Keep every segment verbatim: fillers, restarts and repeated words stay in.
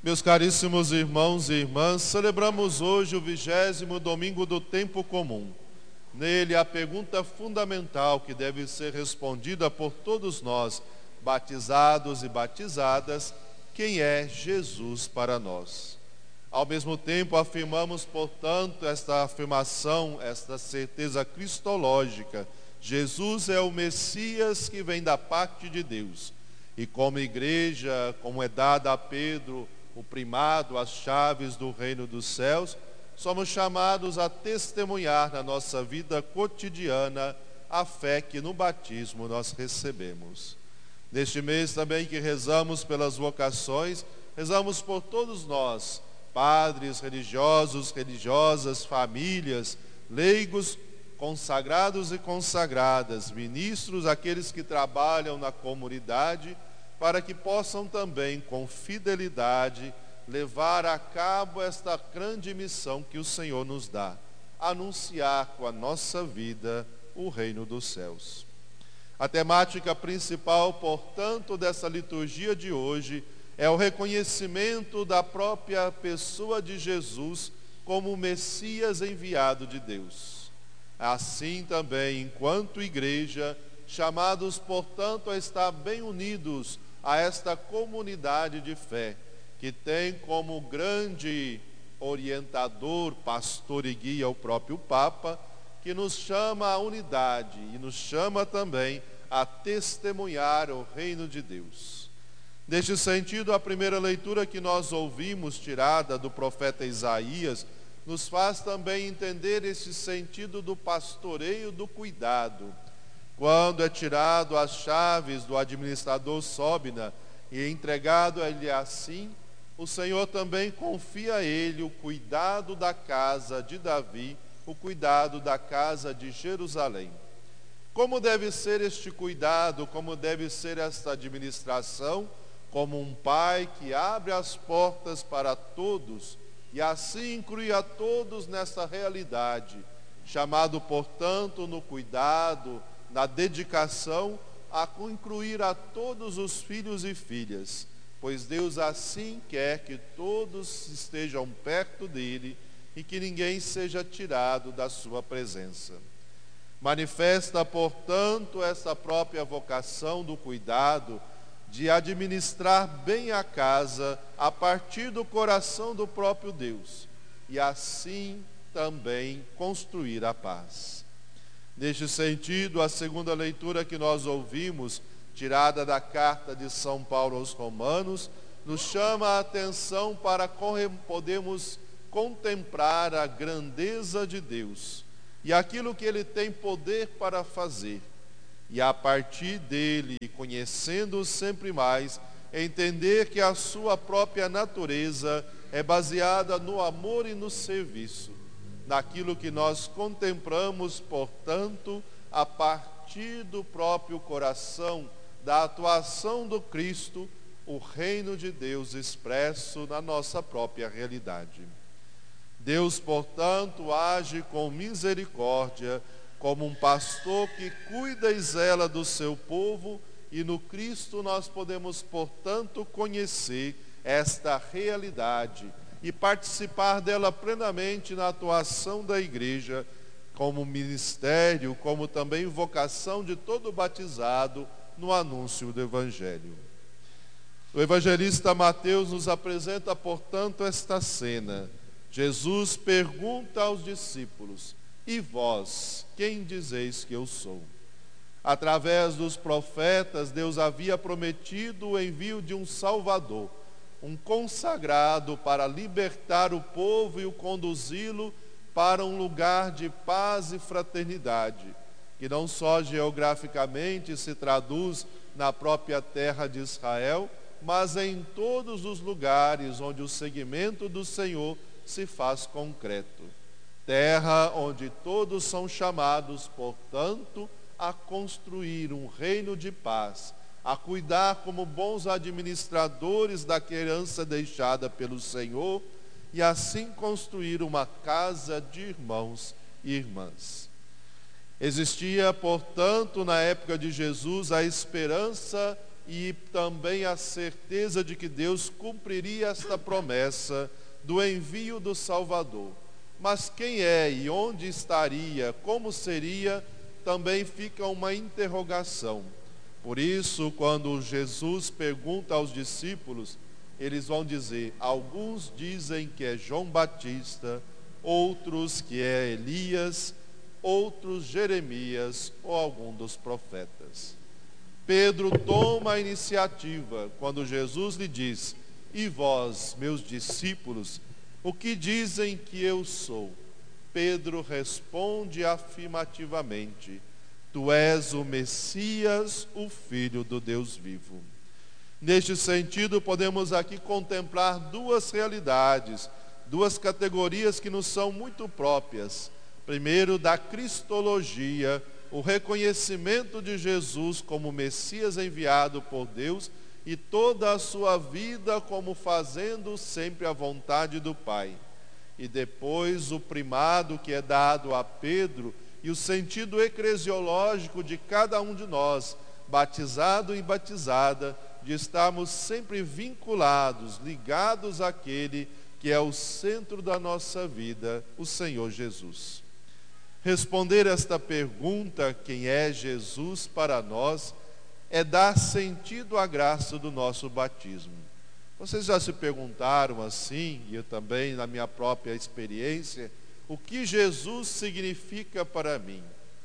Meus caríssimos irmãos e irmãs, celebramos hoje o vigésimo domingo do tempo comum. Nele, a pergunta fundamental que deve ser respondida por todos nós, batizados e batizadas: quem é Jesus para nós? Ao mesmo tempo, afirmamos, portanto, esta afirmação, esta certeza cristológica: Jesus é o Messias que vem da parte de Deus. E como igreja, como é dada a Pedro o primado, as chaves do reino dos céus, somos chamados a testemunhar na nossa vida cotidiana a fé que no batismo nós recebemos. Neste mês também que rezamos pelas vocações, rezamos por todos nós, padres, religiosos, religiosas, famílias, leigos, consagrados e consagradas, ministros, aqueles que trabalham na comunidade, para que possam também, com fidelidade, levar a cabo esta grande missão que o Senhor nos dá: anunciar com a nossa vida o reino dos céus. A temática principal, portanto, dessa liturgia de hoje é o reconhecimento da própria pessoa de Jesus como o Messias enviado de Deus. Assim também, enquanto igreja, chamados, portanto, a estar bem unidos a esta comunidade de fé, que tem como grande orientador, pastor e guia o próprio Papa, que nos chama à unidade e nos chama também a testemunhar o reino de Deus. Neste sentido, a primeira leitura que nós ouvimos, tirada do profeta Isaías, nos faz também entender esse sentido do pastoreio, do cuidado. Quando é tirado as chaves do administrador Sóbina e entregado a ele assim, o Senhor também confia a ele o cuidado da casa de Davi, o cuidado da casa de Jerusalém. Como deve ser este cuidado, como deve ser esta administração? Como um pai que abre as portas para todos e assim inclui a todos nessa realidade, chamado, portanto, no cuidado, na dedicação, a incluir a todos os filhos e filhas, pois Deus assim quer que todos estejam perto dele e que ninguém seja tirado da sua presença. Manifesta, portanto, essa própria vocação do cuidado, de administrar bem a casa a partir do coração do próprio Deus, e assim também construir a paz. Neste sentido, a segunda leitura que nós ouvimos, tirada da carta de São Paulo aos Romanos, nos chama a atenção para podermos contemplar a grandeza de Deus e aquilo que Ele tem poder para fazer. E a partir dele, conhecendo-o sempre mais, entender que a sua própria natureza é baseada no amor e no serviço. Naquilo que nós contemplamos, portanto, a partir do próprio coração, da atuação do Cristo, o reino de Deus expresso na nossa própria realidade. Deus, portanto, age com misericórdia, como um pastor que cuida e zela do seu povo, e no Cristo nós podemos, portanto, conhecer esta realidade e participar dela plenamente na atuação da igreja, como ministério, como também vocação de todo batizado no anúncio do Evangelho. O evangelista Mateus nos apresenta, portanto, esta cena. Jesus pergunta aos discípulos: e vós, quem dizeis que eu sou? Através dos profetas, Deus havia prometido o envio de um Salvador, um consagrado para libertar o povo e o conduzi-lo para um lugar de paz e fraternidade, que não só geograficamente se traduz na própria terra de Israel, mas em todos os lugares onde o seguimento do Senhor se faz concreto. Terra onde todos são chamados, portanto, a construir um reino de paz, a cuidar como bons administradores da herança deixada pelo Senhor e assim construir uma casa de irmãos e irmãs. Existia, portanto, na época de Jesus, a esperança e também a certeza de que Deus cumpriria esta promessa do envio do Salvador. Mas quem é e onde estaria, como seria, também fica uma interrogação. Por isso, quando Jesus pergunta aos discípulos, eles vão dizer: alguns dizem que é João Batista, outros que é Elias, outros Jeremias ou algum dos profetas. Pedro toma a iniciativa quando Jesus lhe diz: e vós, meus discípulos, o que dizem que eu sou? Pedro responde afirmativamente: tu és o Messias, o Filho do Deus vivo. Neste sentido, podemos aqui contemplar duas realidades, duas categorias que nos são muito próprias. Primeiro, da cristologia, o reconhecimento de Jesus como Messias enviado por Deus e toda a sua vida como fazendo sempre a vontade do Pai. E depois o primado que é dado a Pedro e o sentido eclesiológico de cada um de nós, batizado e batizada, de estarmos sempre vinculados, ligados àquele que é o centro da nossa vida, o Senhor Jesus. Responder esta pergunta, quem é Jesus para nós, é dar sentido à graça do nosso batismo. Vocês já se perguntaram assim, e eu também na minha própria experiência, o que Jesus significa para mim?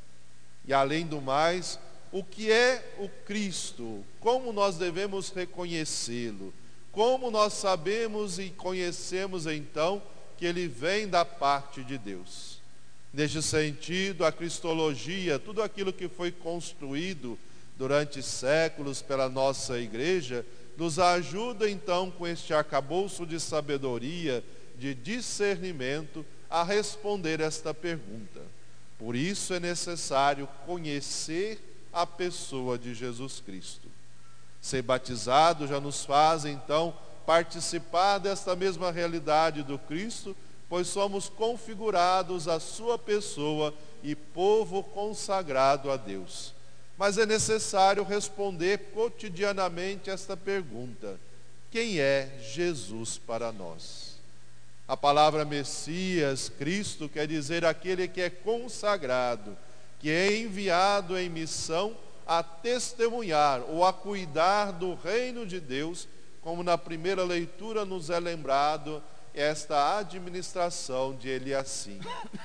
E além do mais, o que é o Cristo? Como nós devemos reconhecê-lo? Como nós sabemos e conhecemos então que ele vem da parte de Deus? Neste sentido, a cristologia, tudo aquilo que foi construído durante séculos pela nossa igreja, nos ajuda então com este arcabouço de sabedoria, de discernimento, a responder esta pergunta. Por isso é necessário conhecer a pessoa de Jesus Cristo. Ser batizado já nos faz então participar desta mesma realidade do Cristo, pois somos configurados à sua pessoa e povo consagrado a Deus. Mas é necessário responder cotidianamente esta pergunta: quem é Jesus para nós? A palavra Messias, Cristo, quer dizer aquele que é consagrado, que é enviado em missão a testemunhar ou a cuidar do reino de Deus, como na primeira leitura nos é lembrado esta administração de Eliassim.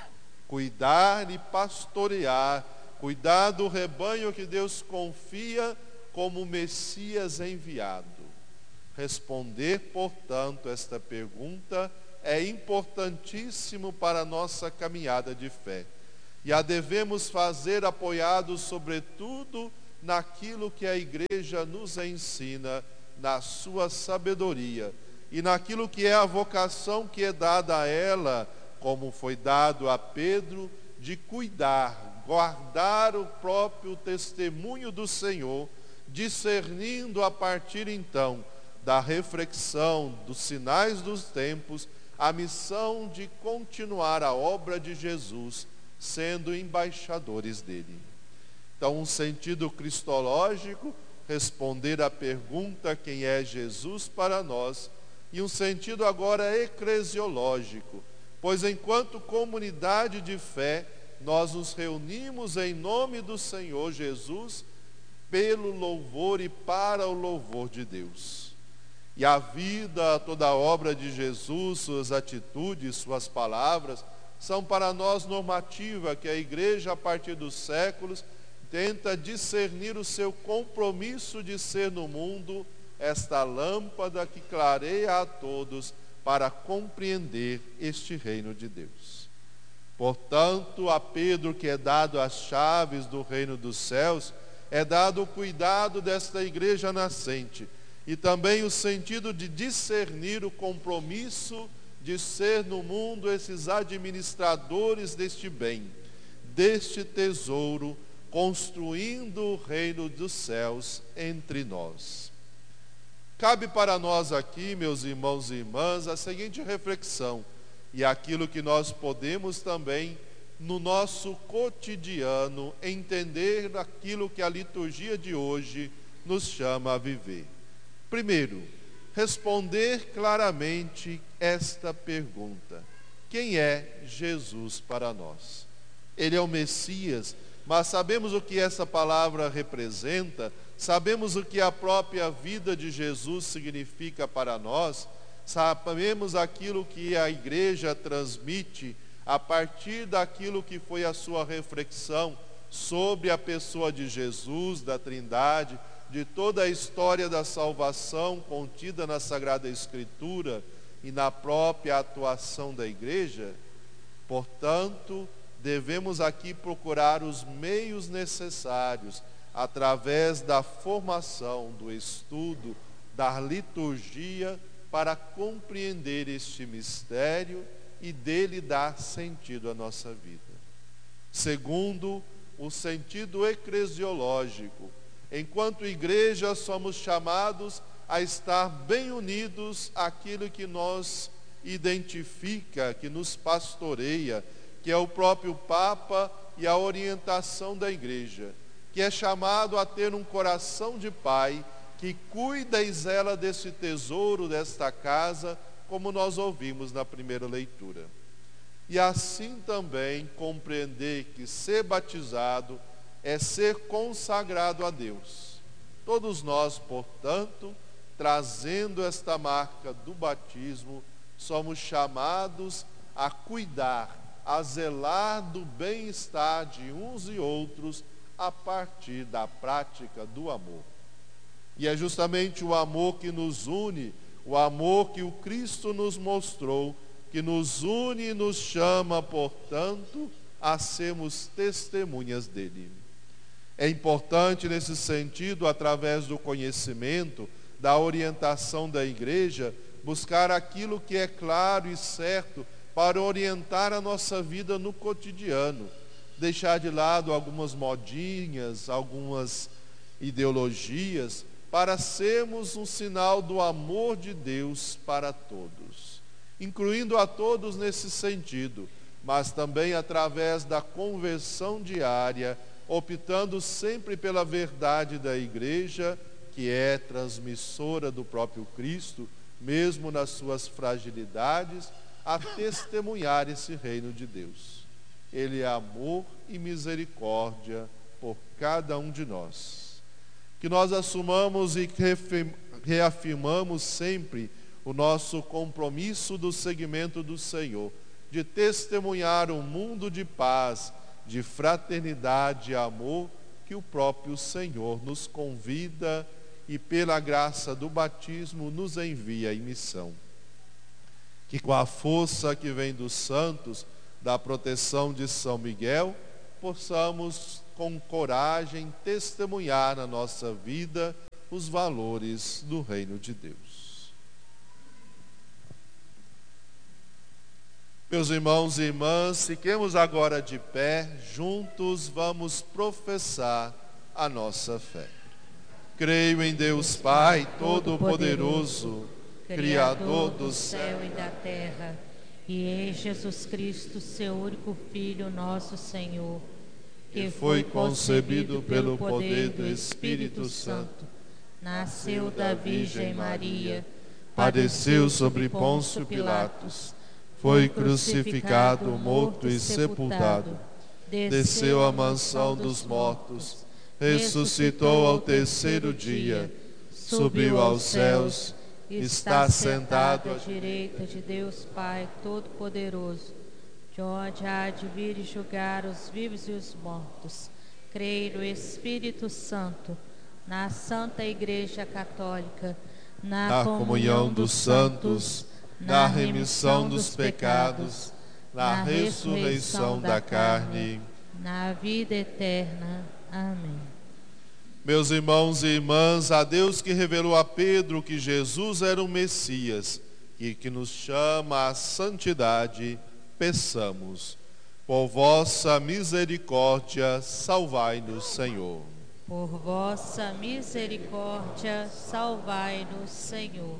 Cuidar e pastorear, cuidar do rebanho que Deus confia como Messias enviado. Responder, portanto, esta pergunta é importantíssimo para a nossa caminhada de fé. E a devemos fazer apoiados, sobretudo, naquilo que a igreja nos ensina, na sua sabedoria, e naquilo que é a vocação que é dada a ela, como foi dado a Pedro, de cuidar, guardar o próprio testemunho do Senhor, discernindo a partir então da reflexão dos sinais dos tempos, a missão de continuar a obra de Jesus, sendo embaixadores dele. Então, um sentido cristológico, responder à pergunta quem é Jesus para nós, e um sentido agora eclesiológico, pois enquanto comunidade de fé, nós nos reunimos em nome do Senhor Jesus, pelo louvor e para o louvor de Deus. E a vida, toda a obra de Jesus, suas atitudes, suas palavras, são para nós normativa que a igreja, a partir dos séculos, tenta discernir o seu compromisso de ser no mundo esta lâmpada que clareia a todos para compreender este reino de Deus. Portanto, a Pedro, que é dado as chaves do reino dos céus, é dado o cuidado desta igreja nascente e também o sentido de discernir o compromisso de ser no mundo esses administradores deste bem, deste tesouro, construindo o reino dos céus entre nós. Cabe para nós aqui, meus irmãos e irmãs, a seguinte reflexão, e aquilo que nós podemos também, no nosso cotidiano, entender aquilo que a liturgia de hoje nos chama a viver. Primeiro, responder claramente esta pergunta: quem é Jesus para nós? Ele é o Messias, mas sabemos o que essa palavra representa, sabemos o que a própria vida de Jesus significa para nós, sabemos aquilo que a igreja transmite a partir daquilo que foi a sua reflexão sobre a pessoa de Jesus, da Trindade, de toda a história da salvação contida na Sagrada Escritura e na própria atuação da igreja. Portanto, devemos aqui procurar os meios necessários, através da formação, do estudo, da liturgia, para compreender este mistério e dele dar sentido à nossa vida. Segundo, o sentido eclesiológico. Enquanto igreja, somos chamados a estar bem unidos àquilo que nos identifica, que nos pastoreia, que é o próprio Papa e a orientação da igreja, que é chamado a ter um coração de pai, que cuida e zela desse tesouro desta casa, como nós ouvimos na primeira leitura. E assim também compreender que ser batizado é ser consagrado a Deus. Todos nós, portanto, trazendo esta marca do batismo, somos chamados a cuidar, a zelar do bem-estar de uns e outros a partir da prática do amor. E é justamente o amor que nos une, o amor que o Cristo nos mostrou, que nos une e nos chama, portanto, a sermos testemunhas dele. É importante nesse sentido, através do conhecimento, da orientação da igreja, buscar aquilo que é claro e certo para orientar a nossa vida no cotidiano. Deixar de lado algumas modinhas, algumas ideologias, para sermos um sinal do amor de Deus para todos, incluindo a todos nesse sentido, mas também através da conversão diária, optando sempre pela verdade da igreja, que é transmissora do próprio Cristo, mesmo nas suas fragilidades, a testemunhar esse reino de Deus. Ele é amor e misericórdia por cada um de nós. Que nós assumamos e reafirmamos sempre o nosso compromisso do seguimento do Senhor, de testemunhar um mundo de paz, de fraternidade e amor que o próprio Senhor nos convida e pela graça do batismo nos envia em missão. Que com a força que vem dos santos, da proteção de São Miguel, possamos com coragem testemunhar na nossa vida os valores do reino de Deus. Meus irmãos e irmãs, fiquemos agora de pé, juntos vamos professar a nossa fé. Creio em Deus Pai Todo-Poderoso, Criador do céu e da terra, e em Jesus Cristo, seu único Filho, nosso Senhor, que foi concebido pelo poder do Espírito Santo, nasceu da Virgem Maria, padeceu sobre Pôncio Pilatos, foi crucificado, morto e sepultado, desceu à mansão dos mortos, ressuscitou ao terceiro dia, subiu aos céus, está sentado à direita de Deus Pai Todo-Poderoso, de onde há de vir e julgar os vivos e os mortos. Creio no Espírito Santo, na Santa Igreja Católica, na, na comunhão dos santos, na remissão dos pecados, na ressurreição da carne, na vida eterna. Amém. Meus irmãos e irmãs, a Deus que revelou a Pedro que Jesus era o Messias e que nos chama à santidade, peçamos: por vossa misericórdia, salvai-nos, Senhor. Por vossa misericórdia, salvai-nos, Senhor.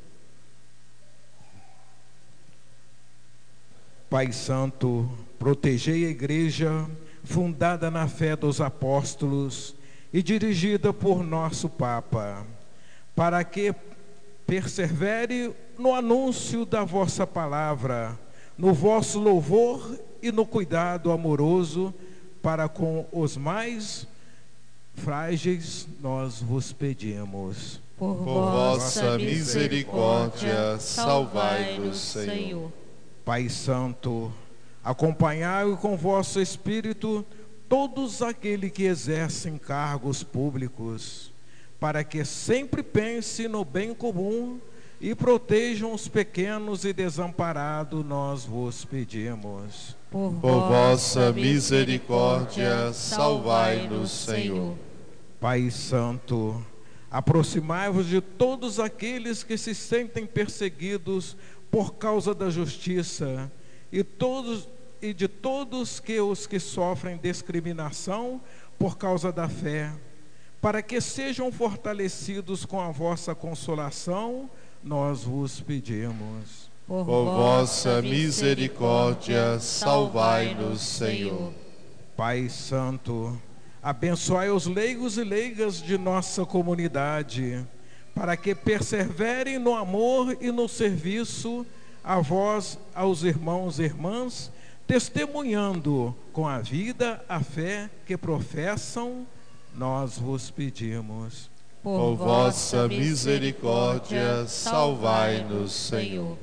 Pai Santo, protegei a Igreja fundada na fé dos apóstolos e dirigida por nosso Papa, para que persevere no anúncio da vossa palavra, no vosso louvor e no cuidado amoroso para com os mais frágeis, nós vos pedimos. Por vossa misericórdia, salvai-nos, Senhor. Pai Santo, acompanhai com vosso Espírito todos aqueles que exercem cargos públicos, para que sempre pense no bem comum e protejam os pequenos e desamparados, nós vos pedimos. Por vossa misericórdia, salvai-nos, Senhor. Pai Santo, aproximai-vos de todos aqueles que se sentem perseguidos por causa da justiça e, todos, e de todos que os que sofrem discriminação por causa da fé, para que sejam fortalecidos com a vossa consolação, nós vos pedimos. Por vossa misericórdia, salvai-nos, Senhor. Pai Santo, abençoai os leigos e leigas de nossa comunidade, para que perseverem no amor e no serviço a vós, aos irmãos e irmãs, testemunhando com a vida a fé que professam, nós vos pedimos. Por vossa misericórdia, salvai-nos, Senhor.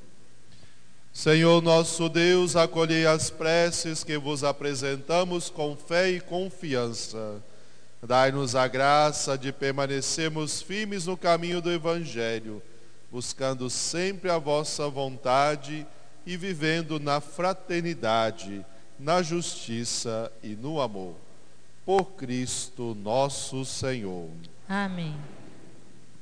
Senhor nosso Deus, acolhei as preces que vos apresentamos com fé e confiança. Dai-nos a graça de permanecermos firmes no caminho do Evangelho, buscando sempre a vossa vontade e vivendo na fraternidade, na justiça e no amor. Por Cristo nosso Senhor. Amém.